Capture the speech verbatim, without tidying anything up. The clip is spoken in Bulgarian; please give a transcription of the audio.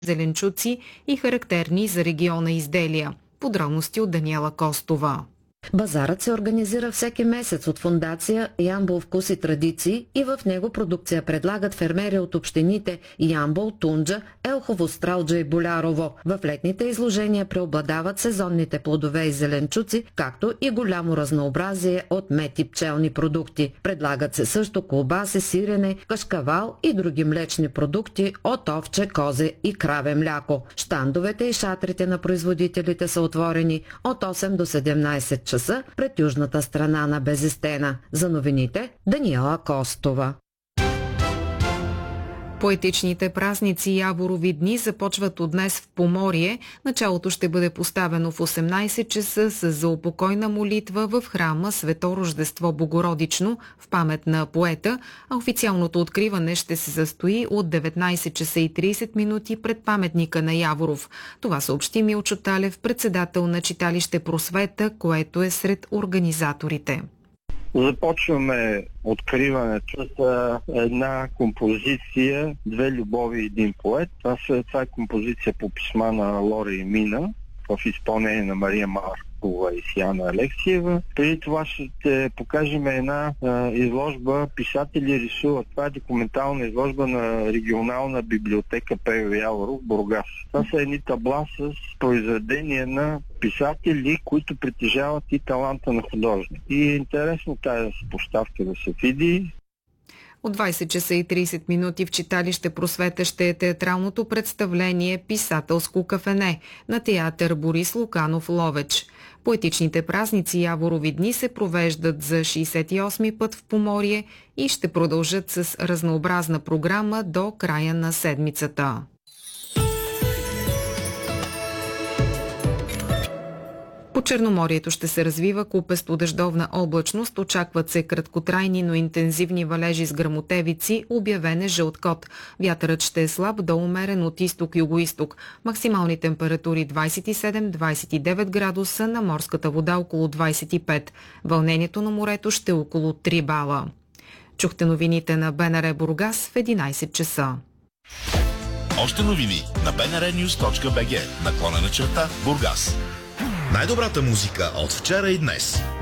зеленчуци и характерни за региона изделия. Подробности от Даниела Костова. Базарът се организира всеки месец от фондация Ямбол вкус и традиции и в него продукция предлагат фермери от общините Ямбол, Тунджа, Елхово, Стралджа и Болярово. В летните изложения преобладават сезонните плодове и зеленчуци, както и голямо разнообразие от мед и пчелни продукти. Предлагат се също колбаси, сирене, кашкавал и други млечни продукти от овче, козе и краве мляко. Щандовете и шатрите на производителите са отворени от осем до седемнайсет часа пред южната страна на Безестена. За новините Даниела Костова. Поетичните празници Яворови дни започват от днес в Поморие. Началото ще бъде поставено в осемнайсет часа с заупокойна молитва в храма Свето Рождество Богородично в памет на поета, а официалното откриване ще се състои от деветнайсет часа и трийсет минути пред паметника на Яворов. Това съобщи Милчо Талев, председател на читалище Просвета, което е сред организаторите. Започваме откриването с една композиция "Две любови и един поет". Това, са, това е композиция по писма на Лора и Мина в изпълнение на Мария Маркова и Сияна Алексиева. Преди това ще покажем една а, изложба "Писатели рисуват". Това е документална изложба на регионална библиотека Пейо Яворов, Бургас. Това са едни табла с произведения на писатели, които притежават и таланта на художник. И е интересно тази поставка да се види. От двайсет часа и трийсет минути в читалище Просвета ще е театралното представление "Писателско кафене" на театър Борис Луканов, Ловеч. Поетичните празници Яворови дни се провеждат за шейсет и осми път в Поморие и ще продължат с разнообразна програма до края на седмицата. По Черноморието ще се развива купесто-дъждовна облачност. Очакват се краткотрайни, но интензивни валежи с гръмотевици. Обявен е жълт код. Вятърът ще е слаб до умерен от изток-югоизток. Максимални температури двайсет и седем до двайсет и девет градуса, на морската вода около двайсет и пет. Вълнението на морето ще е около три бала. Чухте новините на БНР Бургас в единайсет часа. Още новини на би ен ар нюз точка би джи, наклонена черта Бургас. Най-добрата музика от вчера и днес.